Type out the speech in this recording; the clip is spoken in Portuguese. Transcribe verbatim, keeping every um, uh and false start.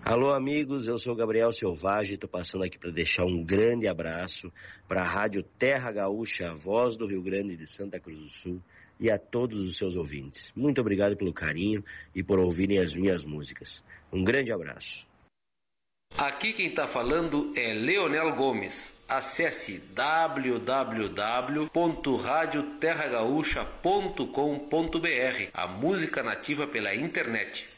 Alô amigos, eu sou Gabriel Selvagem, estou passando aqui para deixar um grande abraço para a Rádio Terra Gaúcha, a voz do Rio Grande de Santa Cruz do Sul, e a todos os seus ouvintes. Muito obrigado pelo carinho e por ouvirem as minhas músicas. Um grande abraço. Aqui quem está falando é Leonel Gomes. Acesse w w w ponto rádio terra gaúcha ponto com ponto b r, a música nativa pela internet.